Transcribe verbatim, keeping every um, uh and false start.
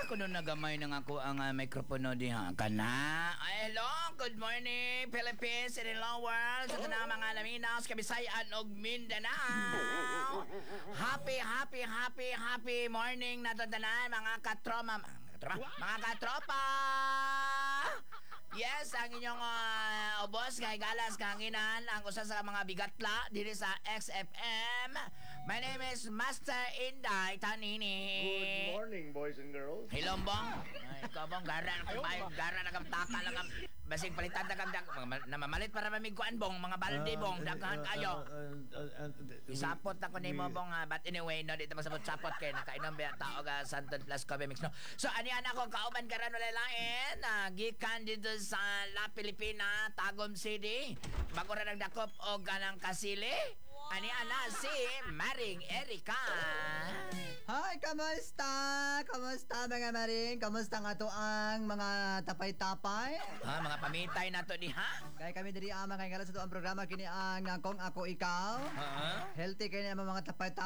kuno nagamay na nga ko ang uh, mikropono diha. Kana. Ay, hello, good morning, Philippines and hello world. Sa tanang mga laminas, Kabisayan ug Mindanao. Happy, happy, happy, happy morning na tanan mga katroma. Katropa? Mga katropa! Yes, ang inyong uh, ubos kay Galas Kanginan, ang usa sa mga bigatla diri sa X F M. My name is Master Inday Tanini. Good morning, boys and girls. Hello, Bong. Ay, ikaw, Bong, gara na kang bahay, gara na kang taka lang ang basig palitan na kang dak- mga- namamalit para mamigkuan, Bong, mga balde, Bong, daghan kayo. Isapot na ko nimo, Bong, ha? But anyway, no, dito masapot-sapot kayo, nakainom ba tao ka Santon Plus Coffee Mix, no? So, ano yan ako, kauban ka rin wala lain, uh, gikan dito sa La Pilipina, Tagum City, bago rin ang dakop o ganang kasili, ani ana si Maring Erika. Hi, kamusta? Kamusta mga maring? Kamusta nga to ang mga tapay-tapay? Ha, mga pamitay na to di ha? Kaya kami diri ang mga ngalan sa to ang programa kini ang uh, Kung Ako Ikaw. Ha? Healthy kayo na mga tapay-tapay.